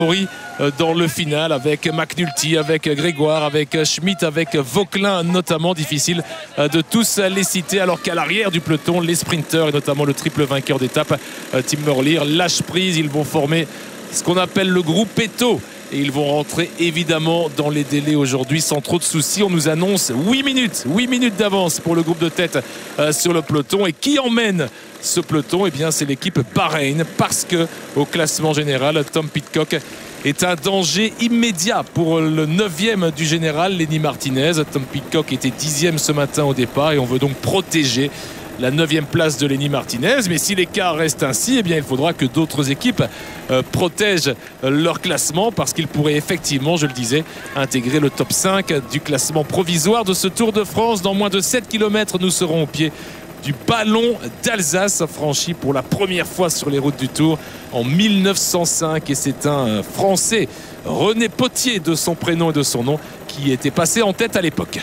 dans le final avec McNulty, avec Grégoire, avec Schmitt, avec Vauquelin notamment. Difficile de tous les citer, alors qu'à l'arrière du peloton, les sprinteurs et notamment le triple vainqueur d'étape Tim Merlier lâchent prise. Ils vont former ce qu'on appelle le groupe Eto et ils vont rentrer évidemment dans les délais aujourd'hui sans trop de soucis. On nous annonce 8 minutes d'avance pour le groupe de tête sur le peloton. Et qui emmène ce peloton? Eh bien c'est l'équipe Bahreïn, parce que au classement général, Tom Pidcock est un danger immédiat pour le 9e du général, Lenny Martinez. Tom Pidcock était 10e ce matin au départ et on veut donc protéger la 9e place de Lenny Martinez. Mais si l'écart reste ainsi, eh bien il faudra que d'autres équipes protègent leur classement, parce qu'ils pourraient effectivement, je le disais, intégrer le top 5 du classement provisoire de ce Tour de France. Dans moins de 7 km, nous serons au pied du ballon d'Alsace, franchi pour la première fois sur les routes du Tour en 1905, et c'est un Français, René Potier de son prénom et de son nom, qui était passé en tête à l'époque.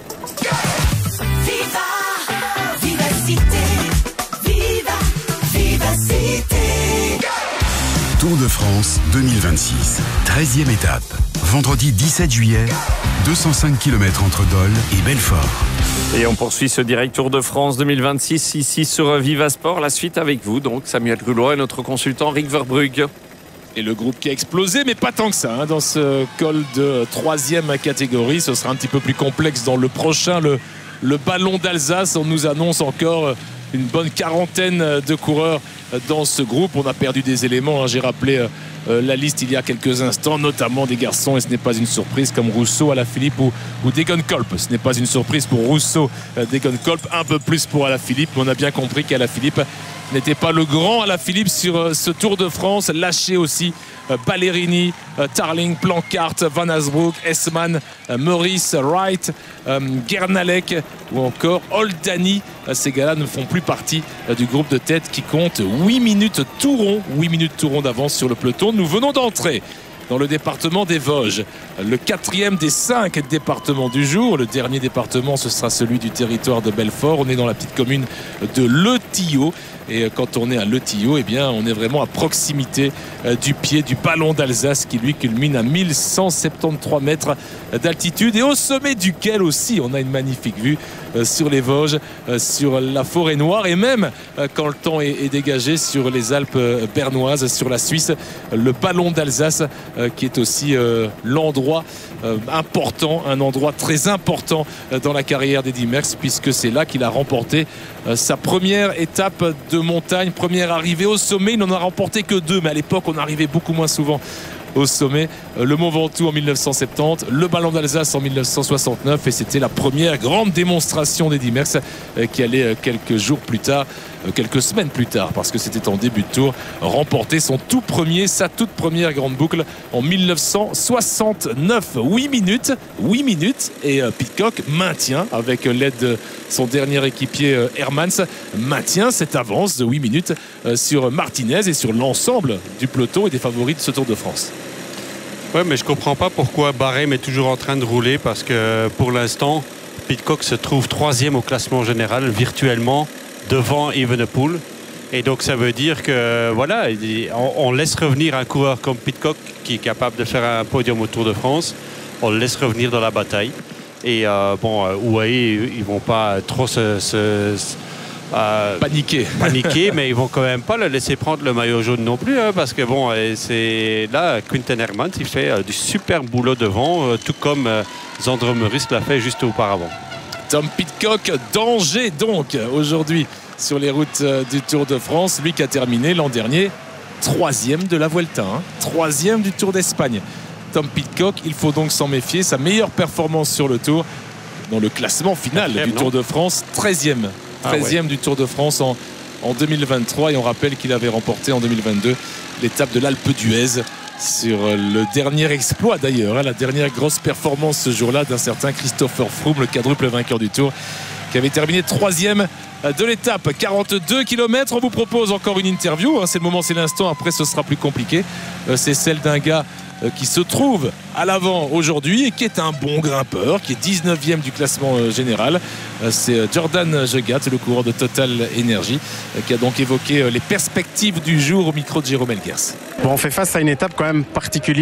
Tour de France 2026, 13e étape. Vendredi 17 juillet, 205 km entre Dole et Belfort. Et on poursuit ce direct Tour de France 2026 ici sur Vivasport. La suite avec vous, donc Samuel Goulois et notre consultant Rick Verbrugge. Et le groupe qui a explosé, mais pas tant que ça, dans ce col de 3e catégorie. Ce sera un petit peu plus complexe dans le prochain, le ballon d'Alsace. On nous annonce encore une bonne quarantaine de coureurs dans ce groupe. On a perdu des éléments, j'ai rappelé la liste il y a quelques instants, notamment des garçons, et ce n'est pas une surprise, comme Rousseau, Alaphilippe ou Degenkolb. Ce n'est pas une surprise pour Rousseau, Degenkolb, un peu plus pour Alaphilippe, mais on a bien compris qu'Alaphilippe n'était pas le grand Alaphilippe sur ce Tour de France. Lâché aussi Ballerini, Tarling, Plancart, Van Asbroek, Hessmann, Meurice, Wright, Gernalek ou encore Oldani. Ces gars-là ne font plus partie du groupe de tête qui compte 8 minutes tout rond d'avance sur le peloton. Nous venons d'entrer dans le département des Vosges, le 4e des 5 départements du jour. Le dernier département, ce sera celui du territoire de Belfort. On est dans la petite commune de Le Tillot. Et quand on est à Le Tillot, eh bien, on est vraiment à proximité du pied du ballon d'Alsace, qui lui culmine à 1173 mètres d'altitude, et au sommet duquel aussi on a une magnifique vue sur les Vosges, sur la forêt noire, et même quand le temps est dégagé, sur les Alpes bernoises, sur la Suisse. Le ballon d'Alsace qui est aussi l'endroit important, un endroit très important dans la carrière d'Eddy Merckx, puisque c'est là qu'il a remporté sa première étape de montagne, première arrivée au sommet. Il n'en a remporté que 2, mais à l'époque on arrivait beaucoup moins souvent au sommet. Le Mont Ventoux en 1970, le ballon d'Alsace en 1969, et c'était la première grande démonstration d'Eddy Merckx qui allait quelques semaines plus tard, parce que c'était en début de tour, remporter sa toute première grande boucle en 1969. 8 minutes, et Pidcock maintient, avec l'aide de son dernier équipier Hermans, maintient cette avance de 8 minutes sur Martinez et sur l'ensemble du peloton et des favoris de ce Tour de France. Ouais, mais je comprends pas pourquoi Bahreïn est toujours en train de rouler, parce que pour l'instant, Pidcock se trouve 3e au classement général virtuellement devant Evenepoel. Et donc ça veut dire que voilà, on laisse revenir un coureur comme Pidcock qui est capable de faire un podium au Tour de France. On le laisse revenir dans la bataille. Et UAE, ils vont pas trop paniquer, mais ils vont quand même pas le laisser prendre le maillot jaune non plus, parce que bon, c'est là, Quinten Hermans, il fait du super boulot devant, tout comme Zandro Meurice l'a fait juste auparavant. Tom Pidcock, danger donc aujourd'hui sur les routes du Tour de France, lui qui a terminé l'an dernier 3e de la Vuelta, 3e du Tour d'Espagne. Tom Pidcock, il faut donc s'en méfier. Sa meilleure performance sur le Tour, dans le classement final du Tour de France, 13e. 13e du Tour de France en 2023, et on rappelle qu'il avait remporté en 2022 l'étape de l'Alpe d'Huez, sur le dernier exploit d'ailleurs, la dernière grosse performance ce jour-là d'un certain Christopher Froome, le quadruple vainqueur du Tour, qui avait terminé 3e de l'étape. 42 km. On vous propose encore une interview. C'est le moment, c'est l'instant. Après, ce sera plus compliqué. C'est celle d'un gars qui se trouve à l'avant aujourd'hui et qui est un bon grimpeur, qui est 19e du classement général. C'est Jordan Jegat, le coureur de Total Energy, qui a donc évoqué les perspectives du jour au micro de Jérôme Elguers. Bon, on fait face à une étape quand même particulière.